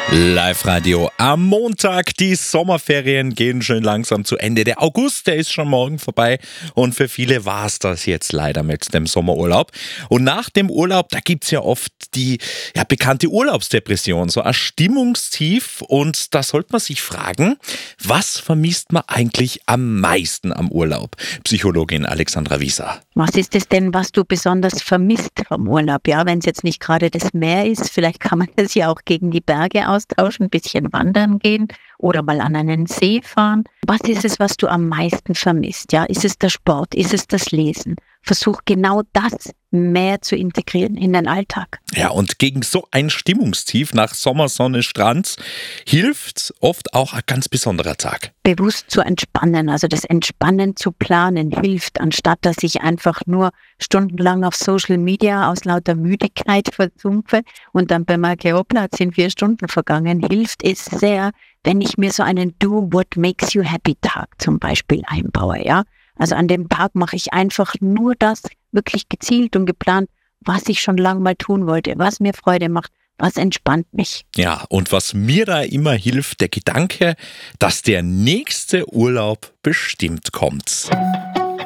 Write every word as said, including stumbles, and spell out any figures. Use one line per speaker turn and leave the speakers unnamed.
Live-Radio am Montag. Die Sommerferien gehen schön langsam zu Ende. Der August, der ist schon morgen vorbei. Und für viele war es das jetzt leider mit dem Sommerurlaub. Und nach dem Urlaub, da gibt es ja oft die ja, bekannte Urlaubsdepression, so ein Stimmungstief. Und da sollte man sich fragen, was vermisst man eigentlich am meisten am Urlaub? Psychologin Alexandra Wieser.
Was ist es denn, was du besonders vermisst vom Urlaub? Ja, wenn es jetzt nicht gerade das Meer ist, vielleicht kann man das ja auch gegen die Berge austauschen, ein bisschen wandern gehen oder mal an einen See fahren. Was ist es, was du am meisten vermisst? Ja, ist es der Sport? Ist es das Lesen? Versuch genau das mehr zu integrieren in den Alltag.
Ja, und gegen so ein Stimmungstief nach Sommersonne, Strand hilft oft auch ein ganz besonderer Tag.
Bewusst zu entspannen, also das Entspannen zu planen, hilft, anstatt dass ich einfach nur stundenlang auf Social Media aus lauter Müdigkeit versumpfe und dann bemerke, hoppla, jetzt sind vier Stunden vergangen, hilft es sehr, wenn ich mir so einen Do What Makes You Happy Tag zum Beispiel einbaue, ja. Also an dem Tag mache ich einfach nur das, wirklich gezielt und geplant, was ich schon lange mal tun wollte, was mir Freude macht, was entspannt mich.
Ja, und was mir da immer hilft, der Gedanke, dass der nächste Urlaub bestimmt kommt.